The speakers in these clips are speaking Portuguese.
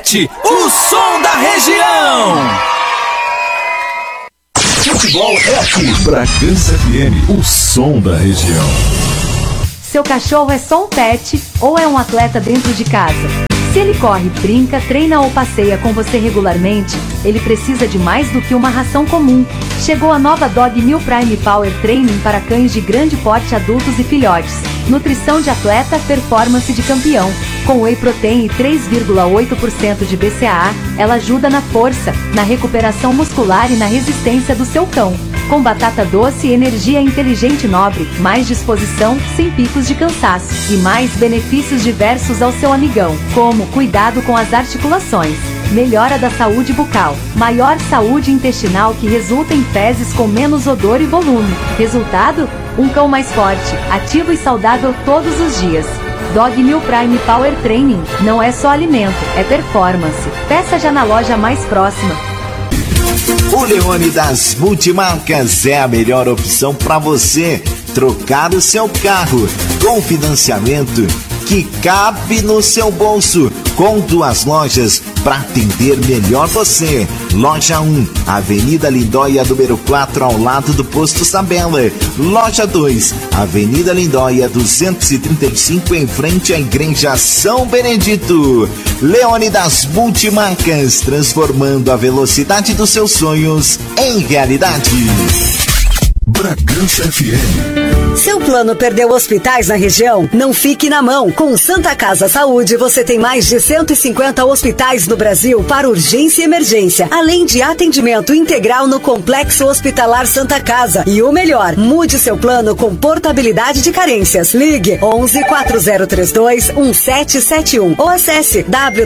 7, o som da região. Futebol é aqui. Bragança FM, o som da região. Seu cachorro é só um pet ou é um atleta dentro de casa? Se ele corre, brinca, treina ou passeia com você regularmente, ele precisa de mais do que uma ração comum. Chegou a nova Dog Meal Prime Power Training para cães de grande porte, adultos e filhotes. Nutrição de atleta, performance de campeão. Com whey protein e 3,8% de BCAA, ela ajuda na força, na recuperação muscular e na resistência do seu cão. Com batata doce, energia inteligente e nobre, mais disposição, sem picos de cansaço e mais benefícios diversos ao seu amigão, como cuidado com as articulações, melhora da saúde bucal, maior saúde intestinal que resulta em fezes com menos odor e volume. Resultado? Um cão mais forte, ativo e saudável todos os dias. Dog Meal Prime Power Training não é só alimento, é performance. Peça já na loja mais próxima. O Leônidas Multimarcas é a melhor opção para você trocar o seu carro com financiamento que cabe no seu bolso, com 2 lojas para atender melhor você. Loja 1, Avenida Lindóia, número 4, ao lado do Posto Sabela. Loja 2, Avenida Lindóia, 235, em frente à Igreja São Benedito. Leônidas Multimarcas, transformando a velocidade dos seus sonhos em realidade. Bragança FM. Seu plano perdeu hospitais na região? Não fique na mão. Com Santa Casa Saúde, você tem mais de 150 hospitais no Brasil para urgência e emergência, além de atendimento integral no Complexo Hospitalar Santa Casa. E o melhor, mude seu plano com portabilidade de carências. Ligue 11 4032 1771 ou acesse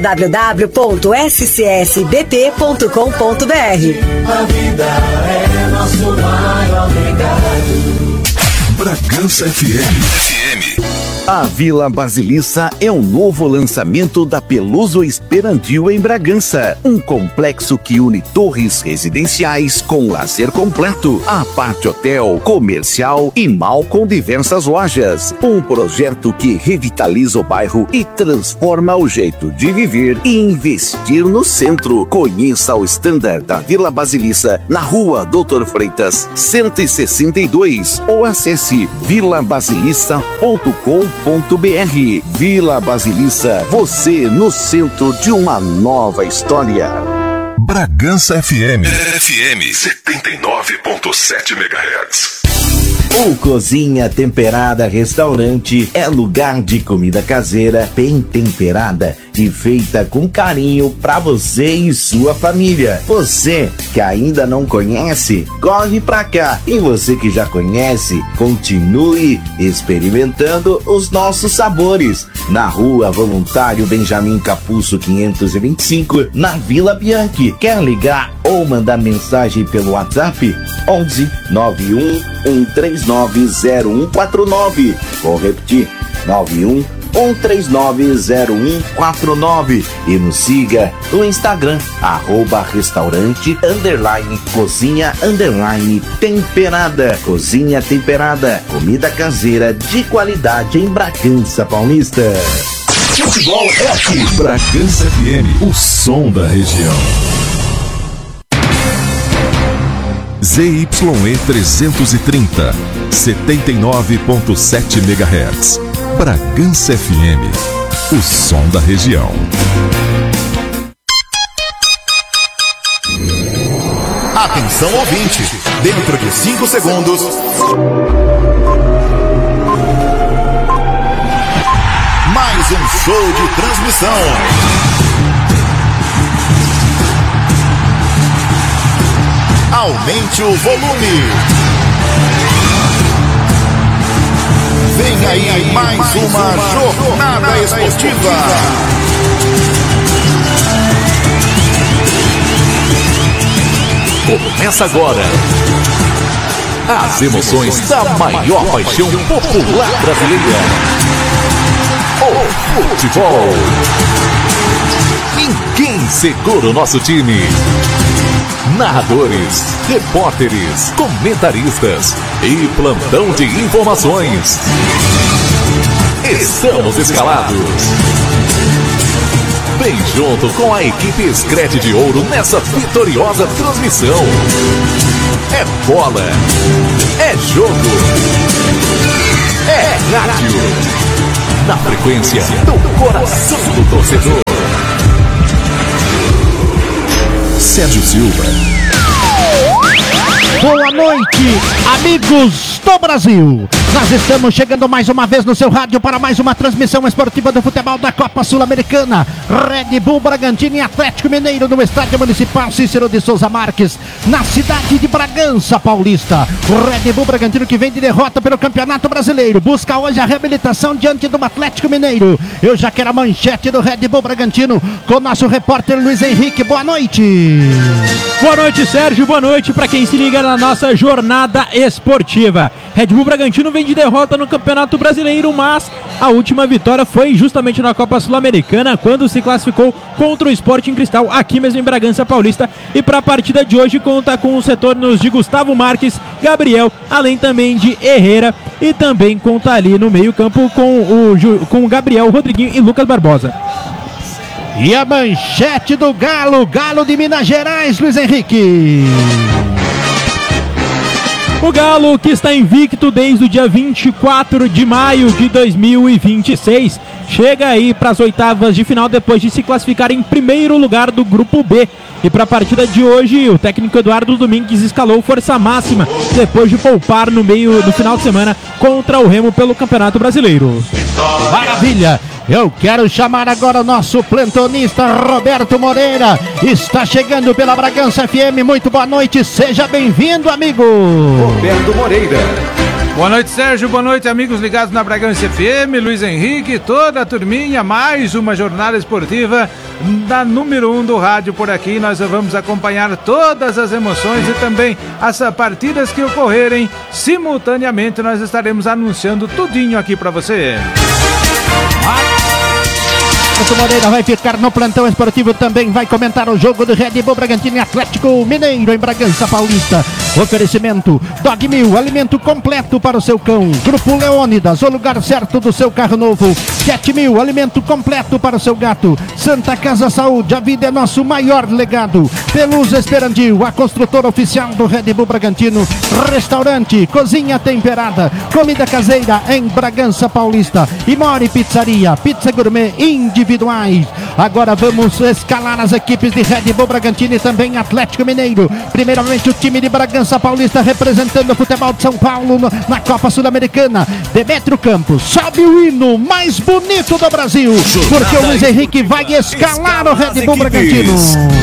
www.scsbp.com.br. A vida é nosso maior legado. Bragança FM. A Vila Basilissa é um novo lançamento da Peluso Esperantil em Bragança. Um complexo que une torres residenciais com lazer completo, aparte hotel, comercial e mall com diversas lojas. Um projeto que revitaliza o bairro e transforma o jeito de viver e investir no centro. Conheça o standard da Vila Basilissa na Rua Doutor Freitas 162 ou acesse vilabasilissa.com.br. Vila Basilissa, você no centro de uma nova história. Bragança FM. FM 79.7 MHz. O Cozinha Temperada Restaurante é lugar de comida caseira bem temperada e feita com carinho para você e sua família. Você que ainda não conhece, corre pra cá. E você que já conhece, continue experimentando os nossos sabores. Na Rua Voluntário Benjamin Capuzzo 525, na Vila Bianchi. Quer ligar ou mandar mensagem pelo WhatsApp? 11 91 139 0149. Vou repetir: 91 1390149 e nos siga no Instagram @restaurante_cozinha_temperada. Cozinha Temperada, comida caseira de qualidade em Bragança Paulista. Futebol é aqui. Bragança FM, o som da região. ZYE 330, 79.7 MHz. Bragança FM, o som da região. Atenção ouvinte, dentro de 5 segundos... mais um show de transmissão. Aumente o volume. Vem aí mais uma jornada esportiva. Começa agora as emoções da maior paixão popular brasileira, o futebol. Ninguém segura o nosso time. Narradores, repórteres, comentaristas e plantão de informações. Estamos escalados. Vem junto com a equipe Screte de Ouro nessa vitoriosa transmissão. É bola, é jogo, é rádio. Na frequência do coração do torcedor. Sérgio Silva. Boa noite, amigos do Brasil. Nós estamos chegando mais uma vez no seu rádio para mais uma transmissão esportiva do futebol da Copa Sul-Americana. Red Bull Bragantino e Atlético Mineiro no Estádio Municipal Cícero de Souza Marques, na cidade de Bragança Paulista. O Red Bull Bragantino, que vem de derrota pelo Campeonato Brasileiro, busca hoje a reabilitação diante do Atlético Mineiro. Eu já quero a manchete do Red Bull Bragantino com o nosso repórter Luiz Henrique. Boa noite. Boa noite, Sérgio. Boa noite para quem se liga na nossa jornada esportiva. Red Bull Bragantino vem de derrota no Campeonato Brasileiro, mas a última vitória foi justamente na Copa Sul-Americana, quando se classificou contra o Sporting Cristal, aqui mesmo em Bragança Paulista. E para a partida de hoje conta com os retornos de Gustavo Marques, Gabriel, além também de Herrera, e também conta ali no meio-campo com o Gabriel, Rodriguinho e Lucas Barbosa. E a manchete do Galo de Minas Gerais, Luiz Henrique. O Galo, que está invicto desde o dia 24 de maio de 2026, chega aí para as oitavas de final depois de se classificar em primeiro lugar do Grupo B. E para a partida de hoje, o técnico Eduardo Domingues escalou força máxima depois de poupar no final de semana contra o Remo pelo Campeonato Brasileiro. Maravilha! Eu quero chamar agora o nosso plantonista Roberto Moreira. Está chegando pela Bragança FM. Muito boa noite, seja bem-vindo, amigo. Roberto Moreira. Boa noite, Sérgio. Boa noite, amigos ligados na Bragança FM. Luiz Henrique, toda a turminha. Mais uma jornada esportiva da número 1 do rádio por aqui. Nós vamos acompanhar todas as emoções e também as partidas que ocorrerem simultaneamente. Nós estaremos anunciando tudinho aqui para você. Roberto Moreira vai ficar no plantão esportivo, também vai comentar o jogo do Red Bull Bragantino e Atlético Mineiro em Bragança Paulista. Oferecimento Dog Mil, alimento completo para o seu cão. Grupo Leônidas, o lugar certo do seu carro novo. Cat Mil, alimento completo para o seu gato. Santa Casa Saúde, a vida é nosso maior legado. Pelusa Esperandil, a construtora oficial do Red Bull Bragantino. Restaurante, cozinha temperada, comida caseira em Bragança Paulista. E Mori Pizzaria, pizza gourmet individuais. Agora vamos escalar as equipes de Red Bull Bragantino e também Atlético Mineiro. Primeiramente o time de Bragança Paulista representando o futebol de São Paulo na Copa Sul-Americana. Demétrio Campos, sobe o hino mais bonito do Brasil, porque o Luiz Henrique vai escalar o Red Bull Bragantino.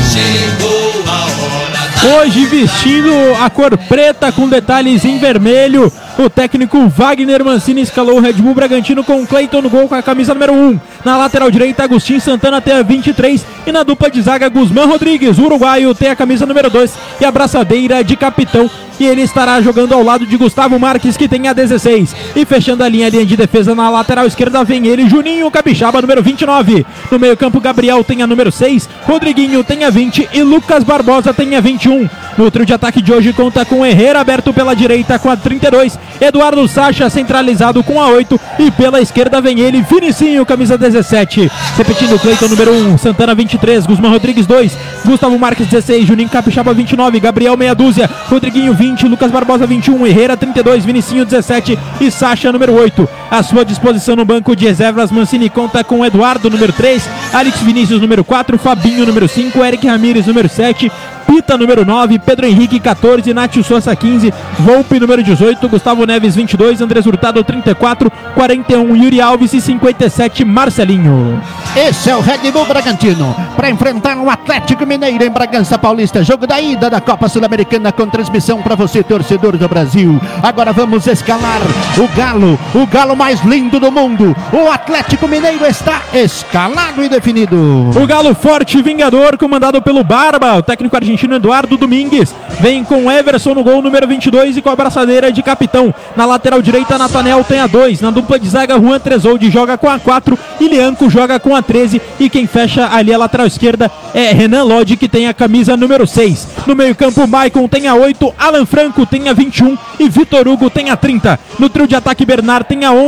Hoje vestindo a cor preta com detalhes em vermelho, o técnico Wagner Mancini escalou o Red Bull Bragantino com Cleiton no gol com a camisa número 1. Na lateral direita, Agostinho Santana até a 23. E na dupla de zaga, Guzmán Rodrigues, o uruguaio, tem a camisa número 2 e a braçadeira de capitão. E ele estará jogando ao lado de Gustavo Marques, que tem a 16. E fechando a linha de defesa na lateral esquerda, vem ele, Juninho Capixaba, número 29. No meio campo, Gabriel tem a número 6, Rodriguinho tem a 20 e Lucas Barbosa tem a 21. No trio de ataque de hoje conta com Herrera aberto pela direita com a 32, Eduardo Sacha centralizado com a 8 e pela esquerda vem ele, Vinicinho, camisa 17. Repetindo, Cleiton número 1, Santana 23, Guzmán Rodrigues 2, Gustavo Marques 16, Juninho Capixaba 29, Gabriel meia dúzia, Rodriguinho 20, Lucas Barbosa 21, Herrera 32, Vinicinho 17 e Sacha número 8. À sua disposição no banco de reservas, Mancini conta com Eduardo número 3, Alex Vinícius número 4, Fabinho número 5, Eric Ramírez número 7, Pita número 9, Pedro Henrique 14, Nátio Sousa 15, Volpe número 18, Gustavo Neves 22, Andrés Hurtado 34, 41 Yuri Alves e 57 Marcelinho. Esse é o Red Bull Bragantino para enfrentar o Atlético Mineiro em Bragança Paulista, jogo da ida da Copa Sul-Americana com transmissão para você, torcedor do Brasil. Agora vamos escalar o Galo mais lindo do mundo. O Atlético Mineiro está escalado e definido. O Galo forte e vingador, comandado pelo Barba, o técnico argentino Eduardo Domingues, vem com Everson no gol número 22 e com a braçadeira de capitão. Na lateral direita, Nathaniel tem a 2, na dupla de zaga, Juan Tresoldi joga com a 4 e Lianco joga com a 13, e quem fecha ali a lateral esquerda é Renan Lodi, que tem a camisa número 6. No meio campo, Maicon tem a 8, Alan Franco tem a 21 e Vitor Hugo tem a 30. No trio de ataque, Bernard tem a 11,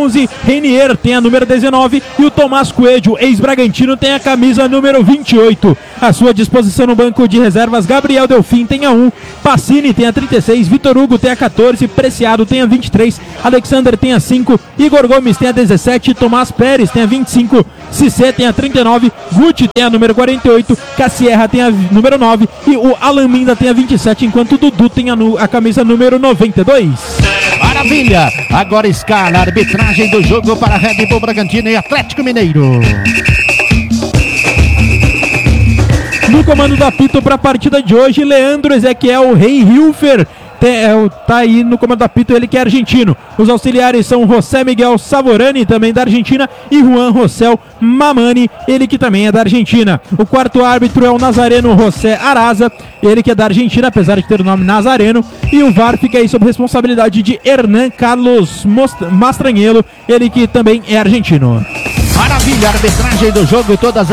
11, Renier tem a número 19 e o Tomás Coelho, ex-Bragantino, tem a camisa número 28. À sua disposição no banco de reservas, Gabriel Delfim tem a 1, Pacini tem a 36, Vitor Hugo tem a 14, Preciado tem a 23, Alexander tem a 5, Igor Gomes tem a 17, Tomás Pérez tem a 25, Cissé tem a 39, Guti tem a número 48, Cassierra tem a número 9 e o Alan Minda tem a 27, enquanto o Dudu tem a camisa número 92. Maravilha! Agora escala a arbitragem do jogo para Red Bull Bragantino e Atlético Mineiro. No comando do apito para a partida de hoje, Leandro Ezequiel Rei Hilfer tá aí no comando do apito, ele que é argentino. Os auxiliares são José Miguel Savorani, também da Argentina, e Juan Rosel Mamani, ele que também é da Argentina. O quarto árbitro é o nazareno José Araza, ele que é da Argentina, apesar de ter o nome nazareno, e o VAR fica aí sob responsabilidade de Hernan Carlos Mastranhelo, ele que também é argentino. Maravilha, arbitragem do jogo, todos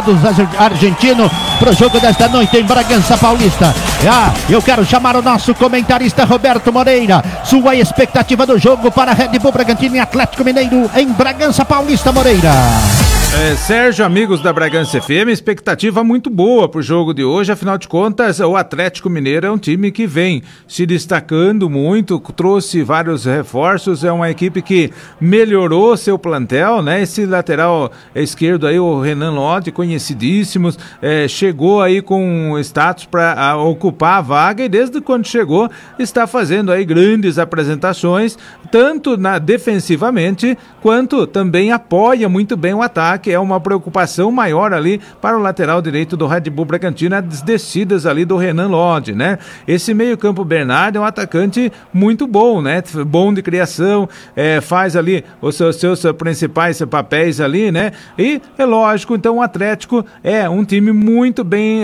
argentinos pro jogo desta noite em Bragança Paulista. Eu quero chamar o nosso comentarista Roberto Moreira. Sua expectativa do jogo para Red Bull Bragantino e Atlético Mineiro em Bragança Paulista, Moreira. Sérgio, amigos da Bragança FM, expectativa muito boa pro jogo de hoje, afinal de contas o Atlético Mineiro é um time que vem se destacando muito, trouxe vários reforços, é uma equipe que melhorou seu plantel, né? Esse lateral esquerdo aí, o Renan Lodge, conhecidíssimos, chegou aí com status para ocupar a vaga e desde quando chegou está fazendo aí grandes apresentações, tanto defensivamente quanto também apoia muito bem o ataque. É uma preocupação maior ali para o lateral direito do Red Bull Bragantino, as descidas ali do Renan Lodge, né? Esse meio-campo Bernardo é um atacante muito bom, né? Bom de criação, faz ali os seus principais papéis ali, né? E é lógico, então o Atlético é um time muito bem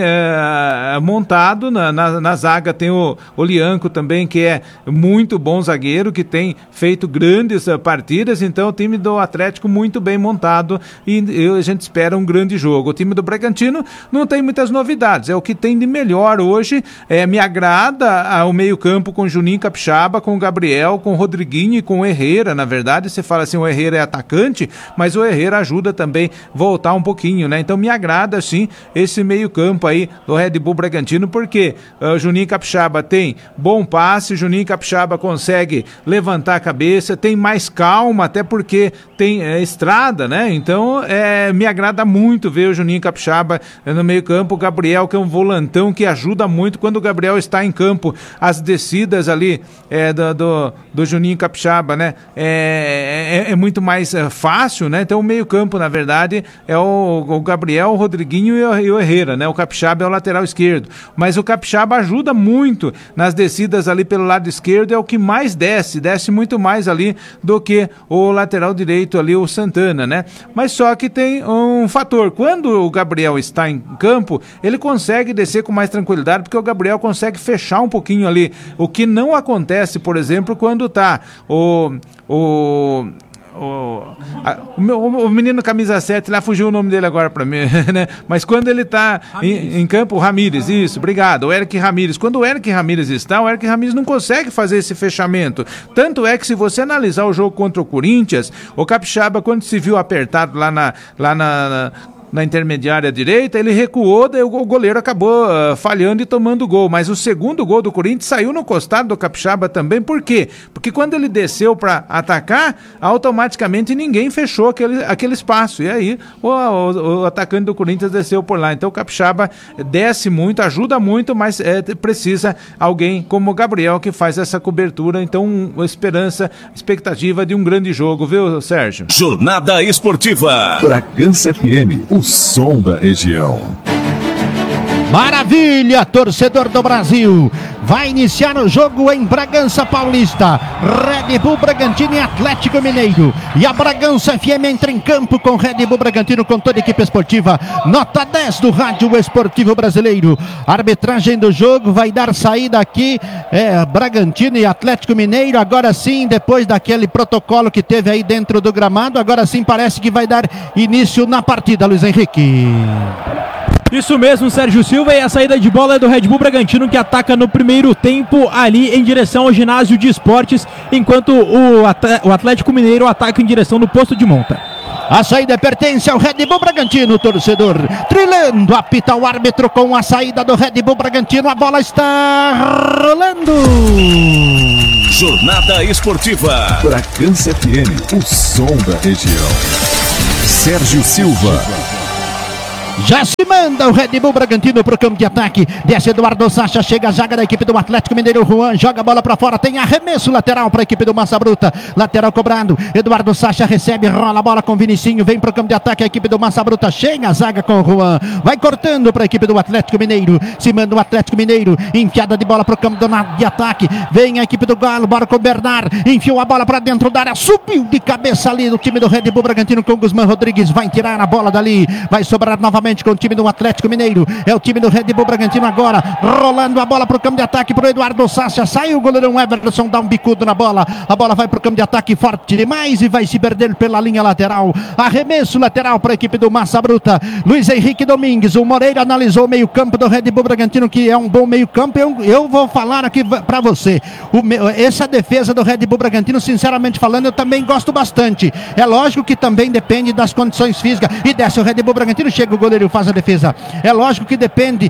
montado. Na zaga tem o Lianco também, que é muito bom zagueiro, que tem feito grandes partidas, então o time do Atlético muito bem montado e a gente espera um grande jogo. O time do Bragantino não tem muitas novidades, é o que tem de melhor hoje. Me agrada o meio-campo com Juninho Capixaba, com o Gabriel, com o Rodriguinho e com o Herrera. Na verdade, você fala assim, o Herrera é atacante, mas o Herrera ajuda também voltar um pouquinho, né? Então me agrada sim esse meio-campo aí do Red Bull Bragantino, porque o Juninho Capixaba tem bom passe, o Juninho Capixaba consegue levantar a cabeça, tem mais calma, até porque tem estrada, né? Então me agrada muito ver o Juninho Capixaba no meio campo, o Gabriel, que é um volantão que ajuda muito quando o Gabriel está em campo, as descidas ali do Juninho Capixaba, né? É muito mais fácil, né? Então o meio campo, na verdade, é o Gabriel, o Rodriguinho e o Herrera, né? O Capixaba é o lateral esquerdo, mas o Capixaba ajuda muito nas descidas ali pelo lado esquerdo, é o que mais desce muito mais ali do que o lateral direito ali, o Santana, né? Mas só que tem um fator, quando o Gabriel está em campo, ele consegue descer com mais tranquilidade, porque o Gabriel consegue fechar um pouquinho ali, o que não acontece, por exemplo, quando tá o menino camisa 7, lá fugiu o nome dele agora pra mim, né? Mas quando ele tá em campo, o Ramírez, isso, obrigado, o Eric Ramírez. Quando o Eric Ramírez está, o Eric Ramírez não consegue fazer esse fechamento. Tanto é que se você analisar o jogo contra o Corinthians, o Capixaba, quando se viu apertado lá na intermediária direita, ele recuou, daí o goleiro acabou falhando e tomando gol, mas o segundo gol do Corinthians saiu no costado do Capixaba também. Por quê? Porque quando ele desceu para atacar, automaticamente ninguém fechou aquele espaço, e aí o atacante do Corinthians desceu por lá. Então o Capixaba desce muito, ajuda muito, mas precisa alguém como o Gabriel que faz essa cobertura. Então expectativa de um grande jogo, viu, Sérgio? Jornada Esportiva Bragança FM, o som da região. Maravilha, torcedor do Brasil. Vai iniciar o jogo em Bragança Paulista. Red Bull Bragantino e Atlético Mineiro. E a Bragança FM entra em campo com Red Bull Bragantino, com toda a equipe esportiva. Nota 10 do Rádio Esportivo Brasileiro. A arbitragem do jogo vai dar saída aqui. Bragantino e Atlético Mineiro. Agora sim, depois daquele protocolo que teve aí dentro do gramado, agora sim parece que vai dar início na partida, Luiz Henrique. Isso mesmo, Sérgio Silva, e a saída de bola é do Red Bull Bragantino, que ataca no primeiro tempo ali em direção ao ginásio de esportes, enquanto o Atlético Mineiro ataca em direção no posto de monta. A saída pertence ao Red Bull Bragantino, torcedor. Trilhando, apita o árbitro com a saída do Red Bull Bragantino. A bola está rolando. Jornada Esportiva. Bragança FM, o som da região. Sérgio Silva. Já se manda o Red Bull Bragantino pro campo de ataque. Desce Eduardo Sacha, chega a zaga da equipe do Atlético Mineiro. Juan joga a bola pra fora, tem arremesso lateral pra equipe do Massa Bruta. Lateral cobrado, Eduardo Sacha recebe, rola a bola com o Vinicinho, vem pro campo de ataque a equipe do Massa Bruta. Chega a zaga com o Juan, vai cortando pra equipe do Atlético Mineiro. Se manda o Atlético Mineiro, enfiada de bola pro campo de ataque. Vem a equipe do Galo, bora com o Bernard, enfiou a bola pra dentro da área, subiu de cabeça ali do time do Red Bull Bragantino com o Guzmán Rodrigues. Vai tirar a bola dali, vai sobrar novamente com o time do Atlético Mineiro. É o time do Red Bull Bragantino agora, rolando a bola pro campo de ataque pro Eduardo Sacha. Sai o goleirão Everson, dá um bicudo na bola. A bola vai pro campo de ataque forte demais e vai se perder pela linha lateral. Arremesso lateral para a equipe do Massa Bruta. Luiz Henrique Domingues, o Moreira analisou o meio campo do Red Bull Bragantino, que é um bom meio campo. Eu vou falar aqui para você, essa defesa do Red Bull Bragantino, sinceramente falando, eu também gosto bastante. É lógico que também depende das condições físicas. E desce o Red Bull Bragantino, chega o goleiro e faz a defesa. É lógico que depende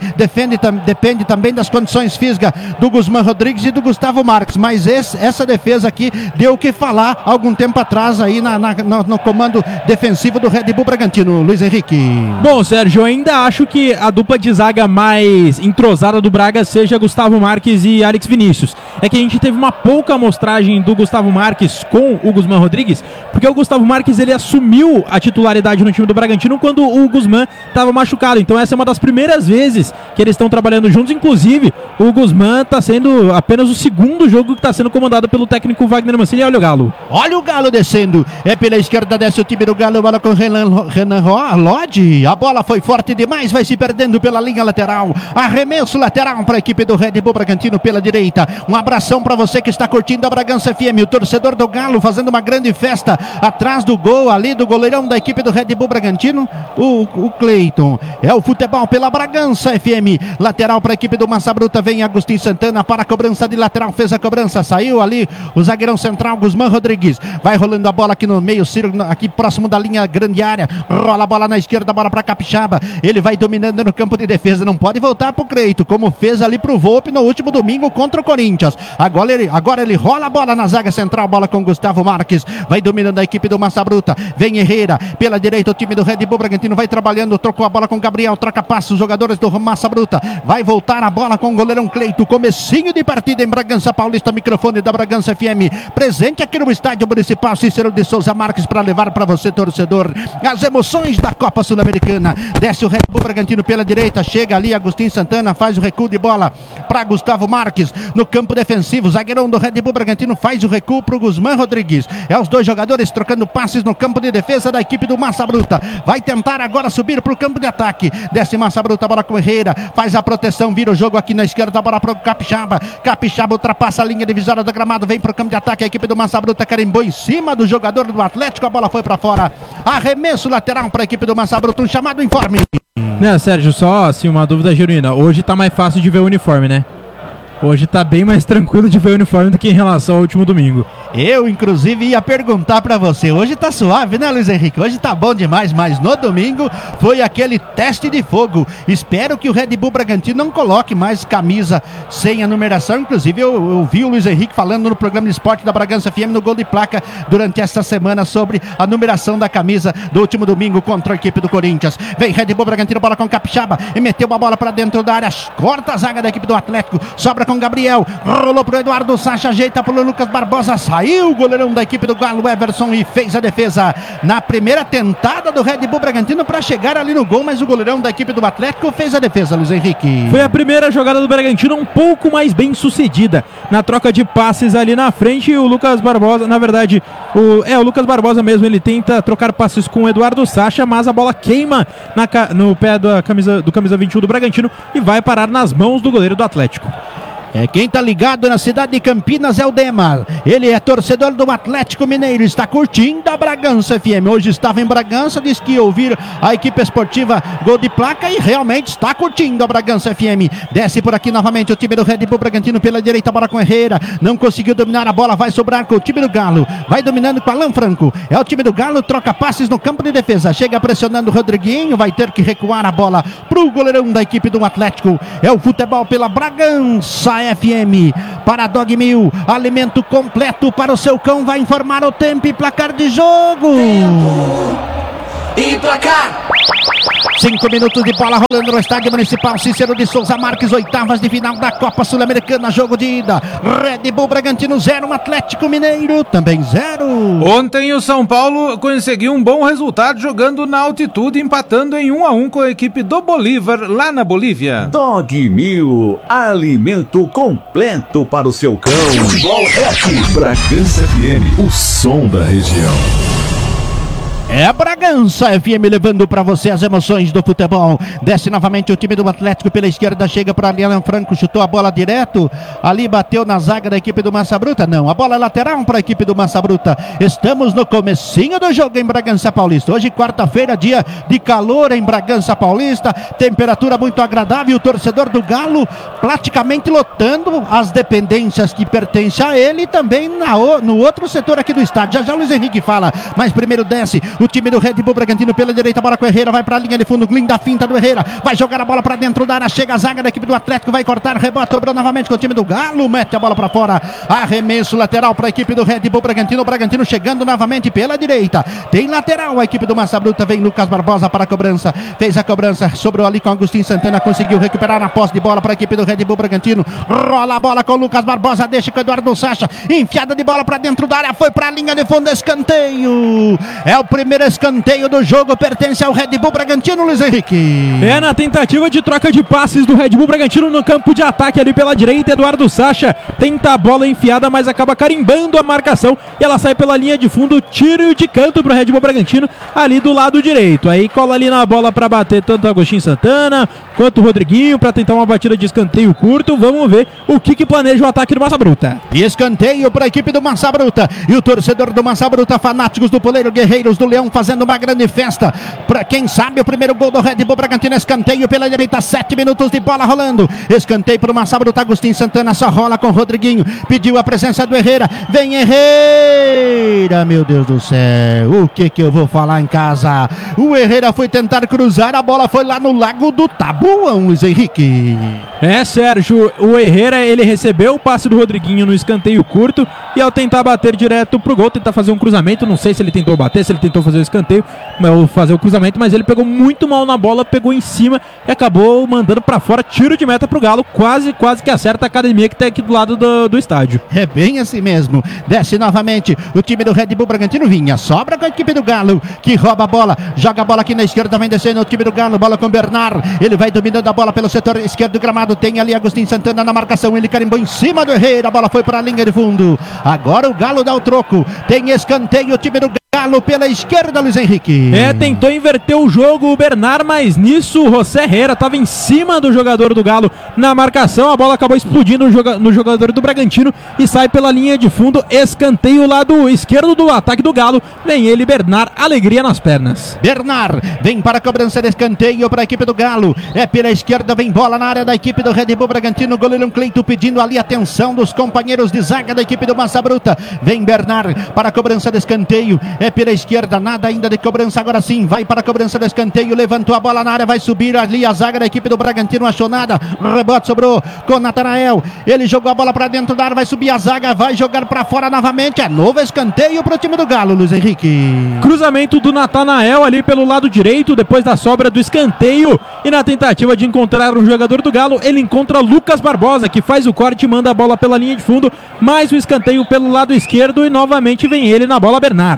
também das condições físicas do Guzmán Rodrigues e do Gustavo Marques, mas essa defesa aqui deu o que falar algum tempo atrás aí no comando defensivo do Red Bull Bragantino. Luiz Henrique. Bom, Sérgio, eu ainda acho que a dupla de zaga mais entrosada do Braga seja Gustavo Marques e Alex Vinícius. É que a gente teve uma pouca amostragem do Gustavo Marques com o Guzmán Rodrigues, porque o Gustavo Marques ele assumiu a titularidade no time do Bragantino quando o Guzmán estava machucado. Então essa é uma das primeiras vezes que eles estão trabalhando juntos. Inclusive, o Guzmán está sendo apenas o segundo jogo que está sendo comandado pelo técnico Wagner Mancini. Olha o Galo. Olha o Galo descendo. É pela esquerda, desce o time do Galo. Bola com Renan Lodge. A bola foi forte demais, vai se perdendo pela linha lateral. Arremesso lateral para a equipe do Red Bull Bragantino pela direita. Um abração para você que está curtindo a Bragança FM. O torcedor do Galo fazendo uma grande festa atrás do gol ali do goleirão da equipe do Red Bull Bragantino, o Cleiton. É o futebol pela Bragança FM. Lateral para a equipe do Massa Bruta. Vem Agostinho Santana para a cobrança de lateral. Fez a cobrança. Saiu ali o zagueirão central Guzmán Rodrigues. Vai rolando a bola aqui no meio círculo, aqui próximo da linha grande área. Rola a bola na esquerda, bola para Capixaba. Ele vai dominando no campo de defesa. Não pode voltar pro Creito, como fez ali pro Volpe no último domingo contra o Corinthians. Agora ele rola a bola na zaga central. Bola com Gustavo Marques. Vai dominando a equipe do Massa Bruta. Vem Herrera. Pela direita o time do Red Bull Bragantino vai trabalhando. Trocou a bola com Gabriel. Troca passo, os jogadores do Massa Bruta. Vai voltar a bola com o goleirão Cleito. Comecinho de partida em Bragança Paulista. Microfone da Bragança FM. Presente aqui no Estádio Municipal Cícero de Souza Marques para levar para você, torcedor, as emoções da Copa Sul-Americana. Desce o Red Bull Bragantino pela direita. Chega ali Agostinho Santana. Faz o recuo de bola para Gustavo Marques. No campo defensivo, zagueirão do Red Bull Bragantino faz o recuo para o Guzmán Rodrigues. É os dois jogadores trocando passes no campo de defesa da equipe do Massa Bruta. Vai tentar agora subir para o campo de ataque. Desce Massa Bruta, bola com Herrera, faz a proteção, vira o jogo aqui na esquerda, bola para o Capixaba. Capixaba ultrapassa a linha divisória do gramado, vem para o campo de ataque. A equipe do Massa Bruta carimbou em cima do jogador do Atlético, a bola foi para fora. Arremesso lateral para a equipe do Massa Bruta, um chamado informe. Né, Sérgio, só assim uma dúvida genuína. Hoje tá mais fácil de ver o uniforme, né? Hoje tá bem mais tranquilo de ver o uniforme do que em relação ao último domingo. Eu, inclusive, ia perguntar pra você. Hoje tá suave, né, Luiz Henrique? Hoje tá bom demais, mas no domingo foi aquele teste de fogo. Espero que o Red Bull Bragantino não coloque mais camisa sem a numeração. Inclusive, eu vi o Luiz Henrique falando no programa de esporte da Bragança FM no Gol de Placa durante esta semana sobre a numeração da camisa do último domingo contra a equipe do Corinthians. Vem Red Bull Bragantino, bola com Capixaba e meteu a bola pra dentro da área. Corta a zaga da equipe do Atlético. Sobra com Gabriel. Rolou pro Eduardo Sacha, ajeita pro Lucas Barbosa. Saiu o goleirão da equipe do Galo, Everson, e fez a defesa na primeira tentada do Red Bull Bragantino para chegar ali no gol, mas o goleirão da equipe do Atlético fez a defesa, Luiz Henrique. Foi a primeira jogada do Bragantino um pouco mais bem sucedida na troca de passes ali na frente. O Lucas Barbosa, na verdade, o Lucas Barbosa mesmo, ele tenta trocar passes com o Eduardo Sacha, mas a bola queima no pé do camisa 21 do Bragantino e vai parar nas mãos do goleiro do Atlético. Quem tá ligado na cidade de Campinas é o Dema. Ele é torcedor do Atlético Mineiro, está curtindo a Bragança FM. Hoje estava em Bragança, disse que ia ouvir a equipe esportiva Gol de Placa e realmente está curtindo a Bragança FM. Desce por aqui novamente o time do Red Bull Bragantino pela direita, bola com Herrera. Não conseguiu dominar a bola, vai sobrar com o time do Galo. Vai dominando com Alan Franco. É o time do Galo, troca passes no campo de defesa. Chega pressionando o Rodriguinho, vai ter que recuar a bola pro goleirão da equipe do Atlético. É o futebol pela Bragança FM. Para Dog Mil, alimento completo para o seu cão. Vai informar o tempo e placar de jogo. E placar. 5 minutos de bola rolando no estádio municipal Cícero de Souza Marques, oitavas de final da Copa Sul-Americana, jogo de ida. Red Bull Bragantino 0, Atlético Mineiro também 0. Ontem o São Paulo conseguiu um bom resultado jogando na altitude, empatando em 1-1 com a equipe do Bolívar, lá na Bolívia. Dog Mil, alimento completo para o seu cão. Futebol é aqui. Bragança FM, o som da região. É a Bragança FM levando para você as emoções do futebol. Desce novamente o time do Atlético pela esquerda, chega para Alan Franco, chutou a bola direto, ali bateu na zaga da equipe do Massa Bruta. Não, a bola é lateral para a equipe do Massa Bruta. Estamos no comecinho do jogo em Bragança Paulista. Hoje, quarta-feira, dia de calor em Bragança Paulista, temperatura muito agradável. O torcedor do Galo praticamente lotando as dependências que pertencem a ele e também no outro setor aqui do estádio. Já o Luiz Henrique fala, mas primeiro desce o time do Red Bull Bragantino pela direita, bola com o Herrera, vai para a linha de fundo, linda finta do Herrera, vai jogar a bola para dentro da área, chega a zaga da equipe do Atlético, vai cortar, rebota, sobrou novamente com o time do Galo, mete a bola para fora, arremesso lateral para a equipe do Red Bull Bragantino, o Bragantino chegando novamente pela direita, tem lateral a equipe do Massa Bruta, vem Lucas Barbosa para a cobrança, fez a cobrança, sobrou ali com Agostinho Santana, conseguiu recuperar a posse de bola para a equipe do Red Bull Bragantino, rola a bola com o Lucas Barbosa, deixa com o Eduardo Sacha, enfiada de bola para dentro da área, foi para a linha de fundo, escanteio, é o primeiro escanteio do jogo, pertence ao Red Bull Bragantino, Luiz Henrique. É na tentativa de troca de passes do Red Bull Bragantino no campo de ataque ali pela direita, Eduardo Sacha tenta a bola enfiada, mas acaba carimbando a marcação e ela sai pela linha de fundo, tiro de canto pro Red Bull Bragantino ali do lado direito, aí cola ali na bola para bater tanto o Agostinho Santana quanto o Rodriguinho para tentar uma batida de escanteio curto. Vamos ver o que planeja o ataque do Massa Bruta. E escanteio para a equipe do Massa Bruta e o torcedor do Massa Bruta, fanáticos do Poleiro, guerreiros do Leão, fazendo uma grande festa para quem sabe o primeiro gol do Red Bull Bragantino. Escanteio pela direita, 7 minutos de bola rolando, escanteio para o Massa Bruta, Agostinho Santana só rola com o Rodriguinho, pediu a presença do Herrera, vem Herrera, meu Deus do céu, o que eu vou falar em casa, o Herrera foi tentar cruzar, a bola foi lá no Lago do Tabuão, Luiz Henrique. É, Sérgio, o Herrera, ele recebeu o passe do Rodriguinho no escanteio curto e ao tentar bater direto pro gol, tentar fazer um cruzamento, não sei se ele tentou bater, se ele tentou fazer o escanteio, ou fazer o cruzamento, mas ele pegou muito mal na bola, pegou em cima e acabou mandando pra fora, tiro de meta pro Galo, quase que acerta a academia que tá aqui do lado do estádio. É bem assim mesmo, desce novamente o time do Red Bull Bragantino, vinha, sobra com a equipe do Galo, que rouba a bola, joga a bola aqui na esquerda, vem descendo o time do Galo, bola com o Bernard, ele vai dominando a bola pelo setor esquerdo do gramado, tem ali Agostinho Santana na marcação, ele carimbou em cima do Herrera, a bola foi para a linha de fundo, agora o Galo dá o troco, tem escanteio o time do Galo pela esquerda, Luiz Henrique. É, tentou inverter o jogo o Bernard, mas nisso o José Herrera estava em cima do jogador do Galo na marcação, a bola acabou explodindo no jogador do Bragantino e sai pela linha de fundo, escanteio lado esquerdo do ataque do Galo, vem ele, Bernard, alegria nas pernas. Bernard vem para a cobrança de escanteio para a equipe do Galo, é pela esquerda, vem bola na área da equipe do Red Bull Bragantino, goleiro Cleito pedindo ali atenção dos companheiros de zaga da equipe do Massa Bruta, vem Bernard para a cobrança de escanteio, é pela esquerda, nada ainda de cobrança, agora sim, vai para a cobrança do escanteio, levantou a bola na área, vai subir ali a zaga da equipe do Bragantino, achou nada, rebote sobrou com Natanael, ele jogou a bola para dentro da área, vai subir a zaga, vai jogar para fora novamente, é novo escanteio para o time do Galo, Luiz Henrique. Cruzamento do Natanael ali pelo lado direito, depois da sobra do escanteio, e na tentativa de encontrar um jogador do Galo, ele encontra Lucas Barbosa, que faz o corte e manda a bola pela linha de fundo, mais o escanteio pelo lado esquerdo e novamente vem ele na bola, Bernard.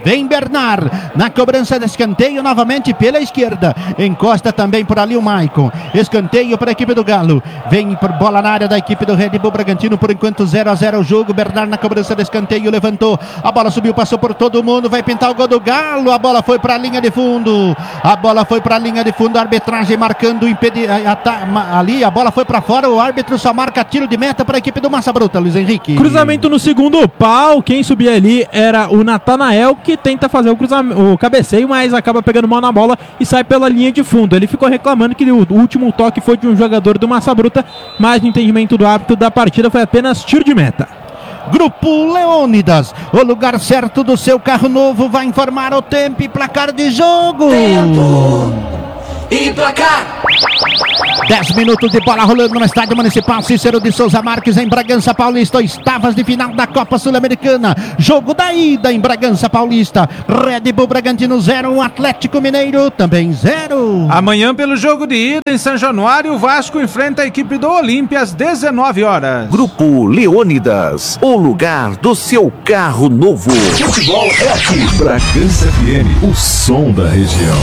Vem Bernard na cobrança de escanteio novamente pela esquerda. Encosta também por ali o Maicon. Escanteio para a equipe do Galo. Vem por bola na área da equipe do Red Bull Bragantino. Por enquanto 0-0 o jogo. Bernard na cobrança de escanteio levantou. A bola subiu, passou por todo mundo. Vai pintar o gol do Galo. A bola foi para a linha de fundo. A bola foi para a linha de fundo. A arbitragem marcando ali. A bola foi para fora. O árbitro só marca tiro de meta para a equipe do Massa Bruta, Luiz Henrique. Cruzamento no segundo pau. Quem subia ali era o Natanael, que tenta fazer o cabeceio, mas acaba pegando mal na bola e sai pela linha de fundo. Ele ficou reclamando que o último toque foi de um jogador do Massa Bruta, mas no entendimento do árbitro da partida foi apenas tiro de meta. Grupo Leônidas, o lugar certo do seu carro novo, vai informar o tempo e placar de jogo. Tempo e placar. 10 minutos de bola rolando no estádio municipal Cícero de Souza Marques, em Bragança Paulista. Oitavas de final da Copa Sul-Americana. Jogo da ida em Bragança Paulista. Red Bull Bragantino 0, Atlético Mineiro também 0. Amanhã, pelo jogo de ida em São Januário, o Vasco enfrenta a equipe do Olímpia às 19 horas. Grupo Leônidas, o lugar do seu carro novo. Futebol é aqui. Bragança FM, o som da região.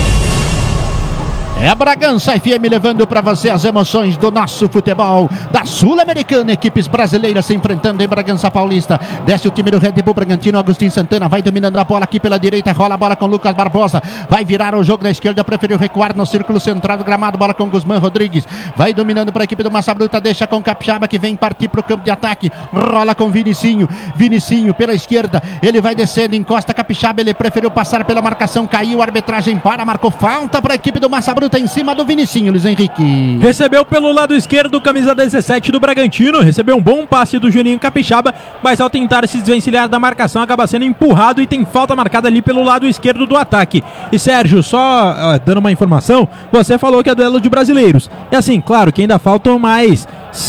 É a Bragança FM levando para você as emoções do nosso futebol da Sul-Americana. Equipes brasileiras se enfrentando em Bragança Paulista. Desce o time do Red Bull Bragantino. Agostinho Santana vai dominando a bola aqui pela direita. Rola a bola com Lucas Barbosa. Vai virar o jogo da esquerda. Preferiu recuar no círculo central do gramado. Bola com Guzmán Rodrigues. Vai dominando para a equipe do Massa Bruta. Deixa com Capixaba, que vem partir para o campo de ataque. Rola com Vinicinho. Vinicinho pela esquerda. Ele vai descendo. Encosta Capixaba. Ele preferiu passar pela marcação. Caiu. A arbitragem para. Marcou falta para a equipe do Massa Bruta em cima do Vinicinho, Luiz Henrique. Recebeu pelo lado esquerdo, camisa 17 do Bragantino. Recebeu um bom passe do Juninho Capixaba, mas ao tentar se desvencilhar da marcação, acaba sendo empurrado e tem falta marcada ali pelo lado esquerdo do ataque. E Sérgio, só dando uma informação, você falou que é duelo de brasileiros. É assim, claro que ainda faltam mais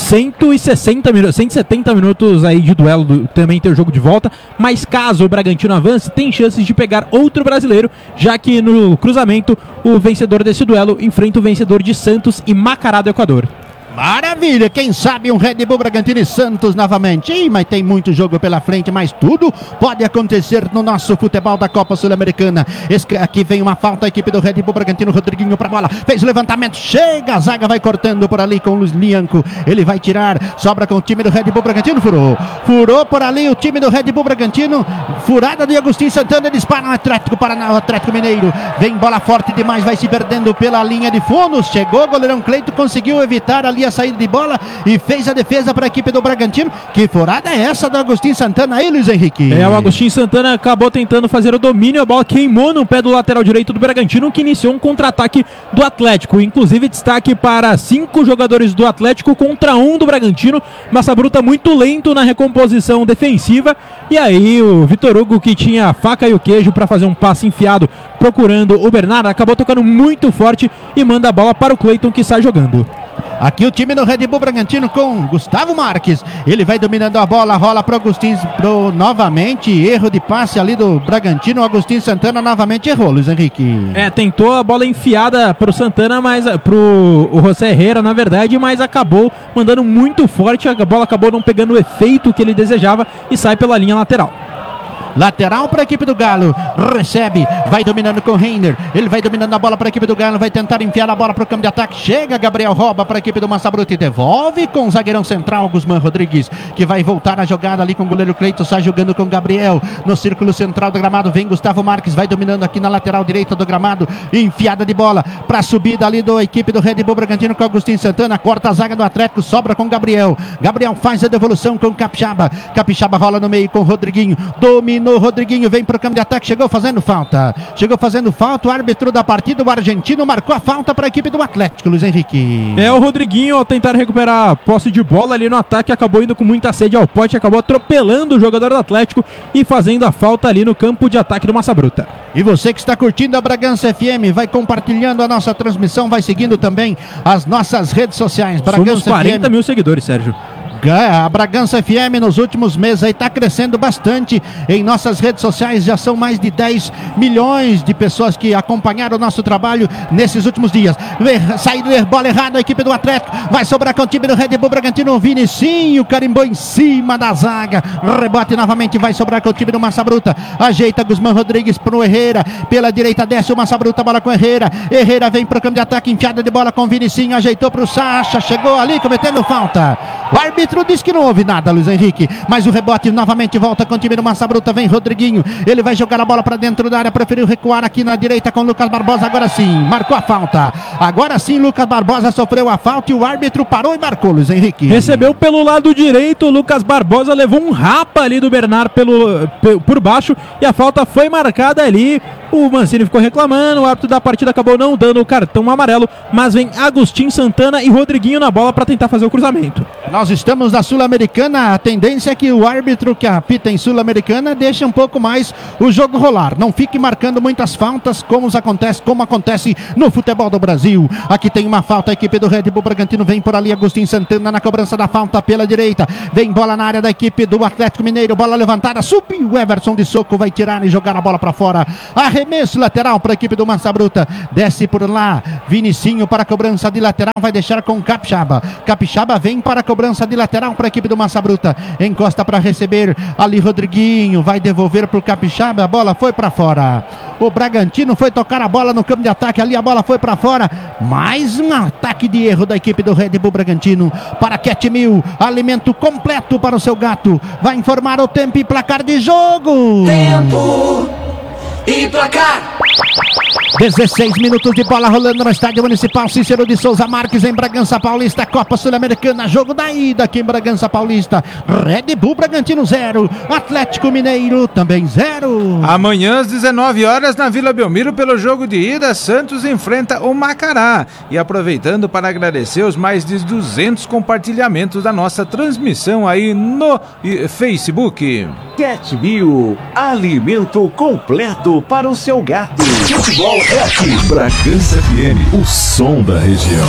170 minutos aí de duelo, também tem o jogo de volta, mas caso o Bragantino avance, tem chances de pegar outro brasileiro, já que no cruzamento o vencedor desse duelo enfrenta o vencedor de Santos e Macará do Equador. Maravilha, quem sabe um Red Bull Bragantino e Santos novamente. Mas tem muito jogo pela frente, mas tudo pode acontecer no nosso futebol da Copa Sul-Americana. Aqui vem uma falta, a equipe do Red Bull Bragantino. Rodriguinho pra bola, fez o levantamento, chega, a zaga vai cortando por ali com o Luiz Lianco. Ele vai tirar, sobra com o time do Red Bull Bragantino, furou por ali o time do Red Bull Bragantino. Furada de Agostinho Santana, dispara no Atlético Paraná, o Atlético Mineiro. Vem bola forte demais, vai se perdendo pela linha de fundo. Chegou o goleirão Cleito, conseguiu evitar ali a saída de bola e fez a defesa para a equipe do Bragantino. Que furada é essa do Agostinho Santana aí, Luiz Henrique? O Agostinho Santana acabou tentando fazer o domínio, a bola queimou no pé do lateral direito do Bragantino, que iniciou um contra-ataque do Atlético. Inclusive destaque para 5 jogadores do Atlético contra 1 do Bragantino. Massa Bruta muito lento na recomposição defensiva, e aí o Vitor Hugo, que tinha a faca e o queijo para fazer um passe enfiado procurando o Bernardo, acabou tocando muito forte e manda a bola para o Cleiton, que sai jogando. Aqui o time do Red Bull Bragantino com Gustavo Marques. Ele vai dominando a bola, rola para o Agostinho, novamente erro de passe ali do Bragantino. O Agostinho Santana novamente errou, Luiz Henrique. Tentou a bola enfiada para o Santana, mas pro José Herrera, na verdade, mas acabou mandando muito forte. A bola acabou não pegando o efeito que ele desejava e sai pela linha lateral. Lateral para a equipe do Galo, recebe, vai dominando com o Reiner, ele vai dominando a bola para a equipe do Galo, vai tentar enfiar a bola para o campo de ataque, chega Gabriel, rouba para a equipe do Massa Bruta e devolve com o zagueirão central, Guzmán Rodrigues, que vai voltar a jogada ali com o goleiro Cleiton, sai jogando com o Gabriel, no círculo central do gramado, vem Gustavo Marques, vai dominando aqui na lateral direita do gramado, enfiada de bola para a subida ali da equipe do Red Bull Bragantino com Agostinho Santana, corta a zaga do Atlético, sobra com Gabriel faz a devolução com Capixaba rola no meio com o Rodriguinho, dominou Rodriguinho, vem para o campo de ataque, chegou fazendo falta, o árbitro da partida, o argentino, marcou a falta para a equipe do Atlético, Luiz Henrique. O Rodriguinho, ao tentar recuperar a posse de bola ali no ataque, acabou indo com muita sede ao pote, acabou atropelando o jogador do Atlético e fazendo a falta ali no campo de ataque do Massa Bruta. E você que está curtindo a Bragança FM, vai compartilhando a nossa transmissão, vai seguindo também as nossas redes sociais. Bragança Somos 40 FM. Mil seguidores, Sérgio. A Bragança FM nos últimos meses aí tá crescendo bastante em nossas redes sociais, já são mais de 10 milhões de pessoas que acompanharam o nosso trabalho nesses últimos dias. Saída de bola errada, a equipe do Atlético vai sobrar com o time do Red Bull Bragantino. Vinicinho carimbou em cima da zaga, rebote novamente, vai sobrar com o time do Massa Bruta, ajeita Guzmán Rodrigues pro Herrera, pela direita desce o Massa Bruta, bola com Herrera vem pro campo de ataque, enfiada de bola com Vinicinho, ajeitou pro Sacha, chegou ali cometendo falta. O árbitro disse que não houve nada, Luiz Henrique, mas o rebote novamente volta com o time do Massa Bruta, vem Rodriguinho, ele vai jogar a bola para dentro da área, preferiu recuar aqui na direita com Lucas Barbosa, agora sim, marcou a falta, agora sim Lucas Barbosa sofreu a falta e o árbitro parou e marcou, Luiz Henrique. Recebeu pelo lado direito, o Lucas Barbosa levou um rapa ali do Bernard por baixo e a falta foi marcada ali. O Mancini ficou reclamando, o árbitro da partida acabou não dando o cartão amarelo, mas vem Agostinho Santana e Rodriguinho na bola para tentar fazer o cruzamento. Nós estamos na Sul-Americana, a tendência é que o árbitro que apita em Sul-Americana deixe um pouco mais o jogo rolar, não fique marcando muitas faltas como acontece no futebol do Brasil. Aqui tem uma falta, a equipe do Red Bull Bragantino vem por ali, Agostinho Santana na cobrança da falta pela direita, vem bola na área da equipe do Atlético Mineiro, bola levantada, subiu o Everson de Soco, vai tirar e jogar a bola para fora, arremesso lateral para a equipe do Massa Bruta, desce por lá, Vinicinho para a cobrança de lateral, vai deixar com Capixaba vem para a cobrança de lateral para a equipe do Massa Bruta, encosta para receber ali Rodriguinho, vai devolver para o Capixaba, a bola foi para fora, o Bragantino foi tocar a bola no campo de ataque, ali a bola foi para fora, mais um ataque de erro da equipe do Red Bull Bragantino, para Cat Mil, alimento completo para o seu gato, vai informar o tempo e placar de jogo. Tempo e placar. 16 minutos de bola rolando no estádio municipal Cícero de Souza Marques em Bragança Paulista, Copa Sul-Americana, jogo da ida aqui em Bragança Paulista. Red Bull Bragantino 0, Atlético Mineiro também 0. Amanhã às 19 horas na Vila Belmiro, pelo jogo de ida, Santos enfrenta o Macará. E aproveitando para agradecer os mais de 200 compartilhamentos da nossa transmissão aí no Facebook. Cat Mil, alimento completo para o seu gato. Futebol é aqui. Bragança FM, o som da região.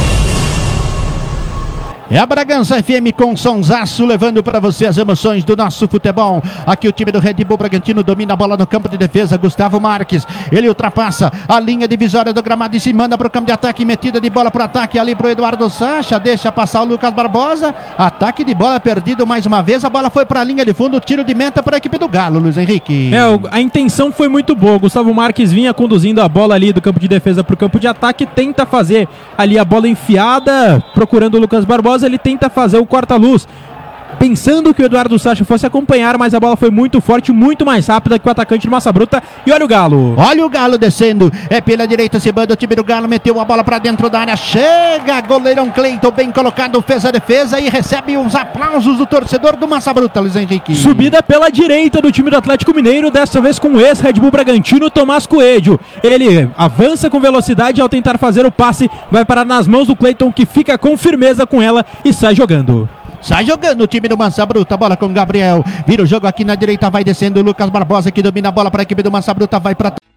É a Bragança FM com sonsaço, levando para você as emoções do nosso futebol. Aqui o time do Red Bull Bragantino domina a bola no campo de defesa. Gustavo Marques, ele ultrapassa a linha divisória do gramado e se manda para o campo de ataque. Metida de bola para o ataque ali para o Eduardo Sacha. Deixa passar o Lucas Barbosa. Ataque de bola perdido mais uma vez. A bola foi para a linha de fundo. Tiro de meta para a equipe do Galo, Luiz Henrique. A intenção foi muito boa. Gustavo Marques vinha conduzindo a bola ali do campo de defesa para o campo de ataque. Tenta fazer ali a bola enfiada, procurando o Lucas Barbosa. Ele tenta fazer o corta-luz, pensando que o Eduardo Sacha fosse acompanhar, mas a bola foi muito forte, muito mais rápida que o atacante do Massa Bruta. E olha o Galo. Olha o Galo descendo. É pela direita, se banda o time do Galo, meteu a bola pra dentro da área. Chega, goleirão Cleiton, bem colocado, fez a defesa e recebe os aplausos do torcedor do Massa Bruta, Luiz Henrique. Subida pela direita do time do Atlético Mineiro, dessa vez com o ex-Red Bull Bragantino, Tomás Coelho. Ele avança com velocidade ao tentar fazer o passe, vai parar nas mãos do Cleiton, que fica com firmeza com ela e sai jogando. Sai jogando o time do Massa Bruta, bola com Gabriel, vira o jogo aqui na direita, vai descendo o Lucas Barbosa, que domina a bola para a equipe do Massa Bruta, vai para